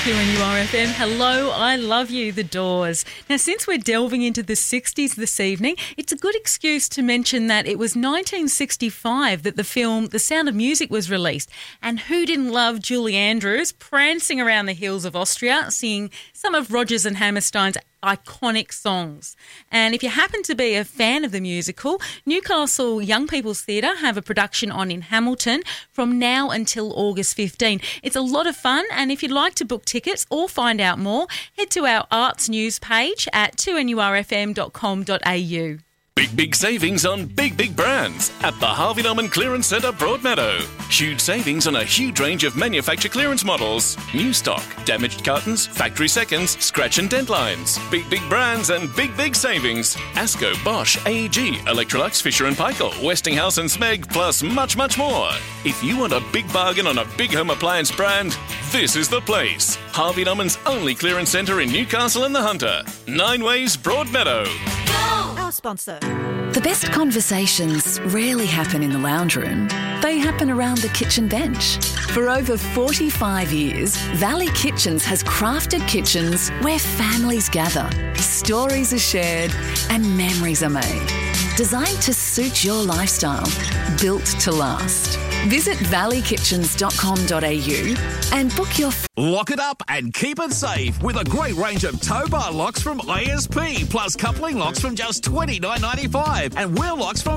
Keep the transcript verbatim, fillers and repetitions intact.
two N U R F M. Hello, I love you, The Doors. Now, since we're delving into the sixties this evening, it's a good excuse to mention that it was nineteen sixty-five that the film The Sound of Music was released. And who didn't love Julie Andrews prancing around the hills of Austria, singing some of Rodgers and Hammerstein's iconic songs? And if you happen to be a fan of the musical, Newcastle Young People's Theatre have a production on in Hamilton from now until August fifteenth. It's a lot of fun, and if you'd like to book tickets or find out more, head to our arts news page at two N U R F M dot com dot A U. Big, big savings on big, big brands at the Harvey Norman Clearance Centre Broadmeadow. Huge savings on a huge range of manufacturer clearance models. New stock, damaged cartons, factory seconds, scratch and dent lines. Big, big brands and big, big savings. Asco, Bosch, A E G, Electrolux, Fisher and Paykel, Westinghouse and Smeg, plus much, much more. If you want a big bargain on a big home appliance brand, this is the place. Harvey Norman's only clearance centre in Newcastle and the Hunter. Nine Ways Broadmeadow. Our sponsor. The best conversations rarely happen in the lounge room. They happen around the kitchen bench. For over forty-five years, Valley Kitchens has crafted kitchens where families gather, stories are shared, and memories are made. Designed to suit your lifestyle, built to last. Visit valley kitchens dot com dot A U and book your... F- Lock it up and keep it safe with a great range of tow bar locks from I S P, plus coupling locks from just twenty-nine ninety-five and wheel locks from